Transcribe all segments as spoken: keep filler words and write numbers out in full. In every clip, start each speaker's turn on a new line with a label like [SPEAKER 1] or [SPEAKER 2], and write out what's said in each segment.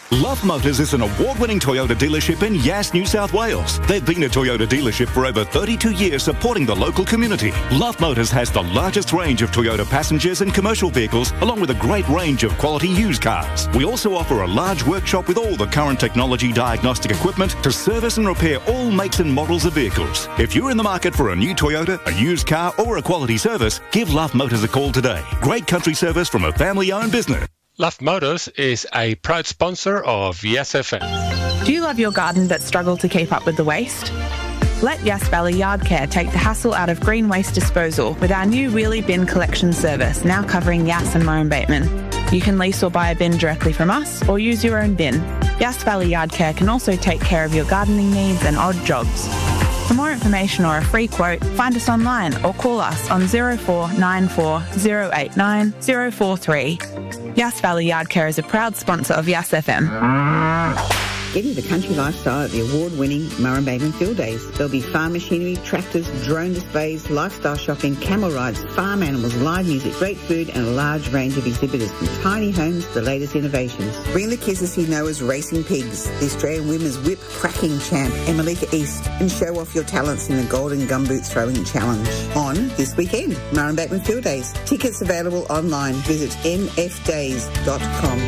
[SPEAKER 1] Love Motors is an award-winning Toyota dealership in Yass, New South Wales. They've been a Toyota dealership for over thirty-two years, supporting the local community. Love Motors has the largest range of Toyota passengers and commercial vehicles, along with a great range of quality used cars. We also offer a large workshop with all the current technology diagnostic equipment to service and repair all makes and models of vehicles. If you're in the market for a new Toyota, a used car, or a quality service, give Love Motors a call today. Great country service from a family-owned business.
[SPEAKER 2] Love Motors is a proud sponsor of Yass F M.
[SPEAKER 3] Do you love your garden but struggle to keep up with the waste? Let Yass Valley Yard Care take the hassle out of green waste disposal with our new wheelie bin collection service, now covering Yass and Murrumbateman. You can lease or buy a bin directly from us or use your own bin. Yass Valley Yard Care can also take care of your gardening needs and odd jobs. For more information or a free quote, find us online or call us on zero four nine four zero eight nine zero four three. Yass Valley Yard Care is a proud sponsor of Yass F M.
[SPEAKER 4] Get into the country lifestyle at the award-winning Murrumbateman Field Days. There'll be farm machinery, tractors, drone displays, lifestyle shopping, camel rides, farm animals, live music, great food and a large range of exhibitors from tiny homes to the latest innovations. Bring the kids to see Noah's Racing Pigs, the Australian Women's Whip Cracking Champ, Emelika East, and show off your talents in the Golden Gumboot Throwing Challenge on this weekend, Murrumbateman Field Days. Tickets available online. Visit m f days dot com.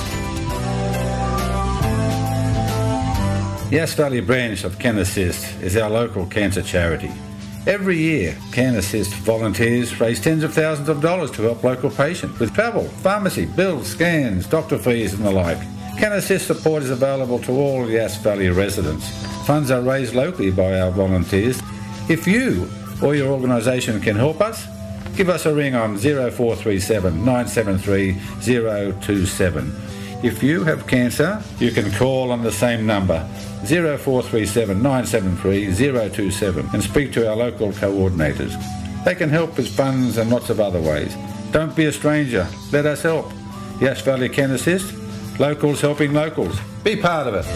[SPEAKER 5] Yass Valley branch of Can Assist is our local cancer charity. Every year, Can Assist volunteers raise tens of thousands of dollars to help local patients with travel, pharmacy, bills, scans, doctor fees and the like. Can Assist support is available to all Yass Valley residents. Funds are raised locally by our volunteers. If you or your organisation can help us, give us a ring on zero four three seven nine seven three zero two seven. If you have cancer, you can call on the same number, zero four three seven nine seven three zero two seven, and speak to our local coordinators. They can help with funds and lots of other ways. Don't be a stranger. Let us help. Yass Valley Can Assist. Locals helping locals. Be part of it.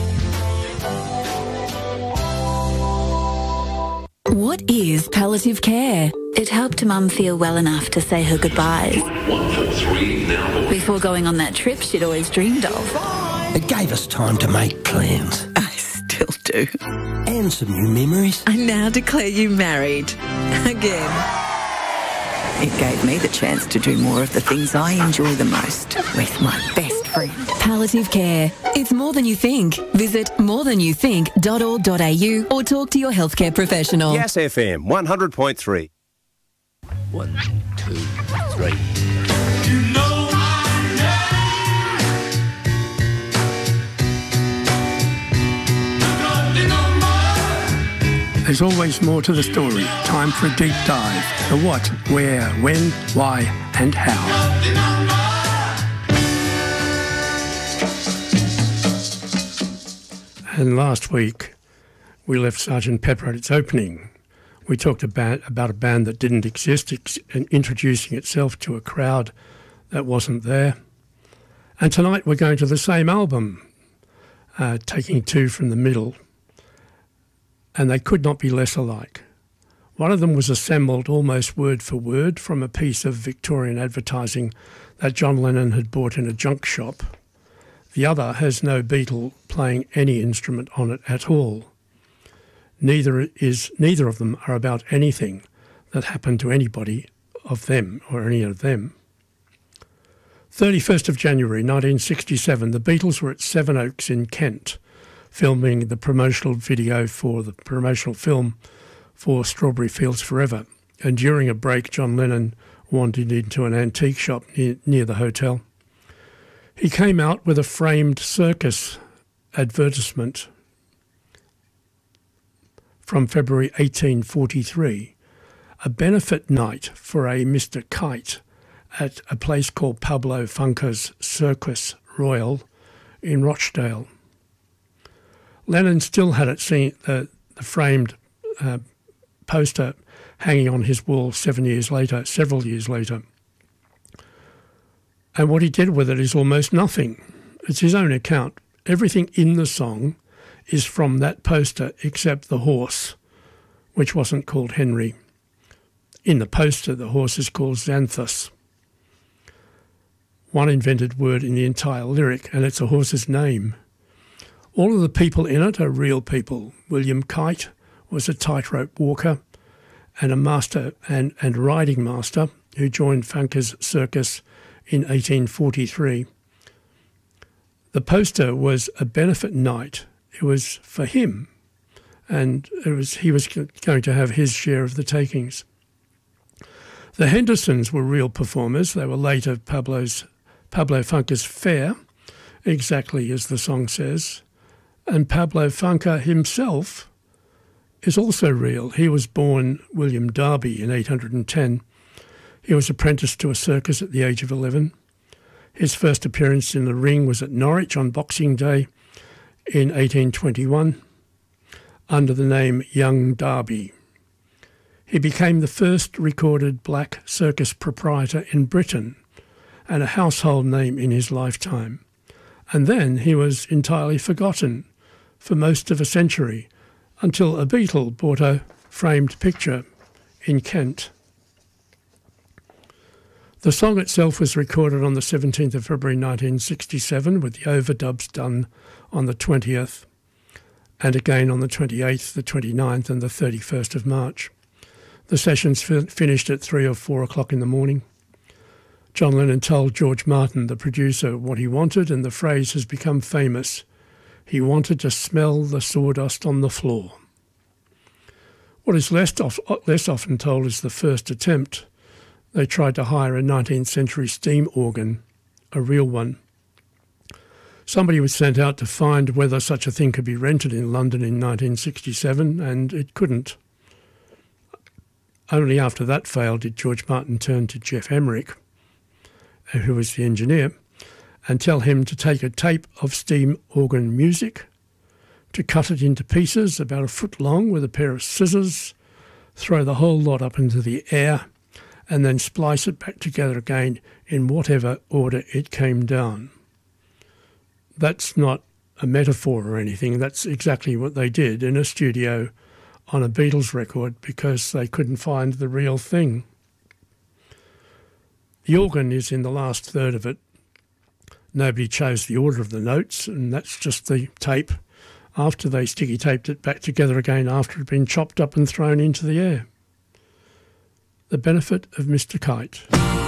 [SPEAKER 6] What is palliative care? It helped Mum feel well enough to say her goodbyes
[SPEAKER 7] one four three now.
[SPEAKER 6] before going on that trip she'd always dreamed of.
[SPEAKER 8] It gave us time to make plans.
[SPEAKER 6] I still do.
[SPEAKER 8] And some new memories.
[SPEAKER 9] I now declare you married. Again. It gave me the chance to do more of the things I enjoy the most with my best friend.
[SPEAKER 6] Palliative care. It's more than you think. Visit more than you think dot org dot a u or talk to your healthcare professional.
[SPEAKER 10] Yass F M one hundred point three.
[SPEAKER 8] One, two, three.
[SPEAKER 7] You know
[SPEAKER 11] There's always more to the story. Time for a deep dive. The what, where, when, why, and how. And last week, we left Sergeant Pepper at its opening. We talked about, about a band that didn't exist ex- and introducing itself to a crowd that wasn't there. And tonight we're going to the same album, uh, taking two from the middle. And they could not be less alike. One of them was assembled almost word for word from a piece of Victorian advertising that John Lennon had bought in a junk shop. The other has no Beatle playing any instrument on it at all. Neither is neither of them are about anything that happened to anybody of them or any of them. thirty-first of January nineteen sixty-seven, the Beatles were at Sevenoaks in Kent, filming the promotional video for the promotional film for Strawberry Fields Forever. And during a break, John Lennon wandered into an antique shop near, near the hotel. He came out with a framed circus advertisement from February eighteen forty-three, a benefit night for a Mister Kite at a place called Pablo Funke's Circus Royal in Rochdale. Lennon still had it seen, uh, the framed uh, poster hanging on his wall seven years later, several years later. And what he did with it is almost nothing. It's his own account. Everything in the song is from that poster except the horse, which wasn't called Henry. In the poster, the horse is called Xanthus. one invented word in the entire lyric, and it's a horse's name. All of the people in it are real people. William Kite was a tightrope walker and a master and, and riding master who joined Funker's circus in eighteen forty-three. The poster was a benefit night. It was for him, and it was he was going to have his share of the takings. The Hendersons were real performers. They were later Pablo's Pablo Funker's Fair, exactly as the song says. And Pablo Funker himself is also real. He was born William Darby in eight hundred ten. He was apprenticed to a circus at the age of eleven. His first appearance in the ring was at Norwich on Boxing Day in eighteen twenty-one under the name Young Darby. He became the first recorded black circus proprietor in Britain and a household name in his lifetime. And then he was entirely forgotten for most of a century until a Beatle bought a framed picture in Kent. The song itself was recorded on the seventeenth of February nineteen sixty-seven, with the overdubs done on the twentieth and again on the twenty-eighth, the twenty-ninth and the thirty-first of March. The sessions f- finished at three or four o'clock in the morning. John Lennon told George Martin, the producer, what he wanted, and the phrase has become famous. He wanted to smell the sawdust on the floor. What is less, of, less often told is the first attempt. They tried to hire a nineteenth century steam organ, a real one. Somebody was sent out to find whether such a thing could be rented in London in nineteen sixty-seven, and it couldn't. Only after that failed did George Martin turn to Geoff Emerick, who was the engineer, and tell him to take a tape of steam organ music, to cut it into pieces about a foot long with a pair of scissors, throw the whole lot up into the air, and then splice it back together again in whatever order it came down. That's not a metaphor or anything. That's exactly what they did in a studio on a Beatles record because they couldn't find the real thing. The organ is in the last third of it. Nobody chose the order of the notes, and that's just the tape after they sticky taped it back together again after it had been chopped up and thrown into the air. The benefit of Mister Kite.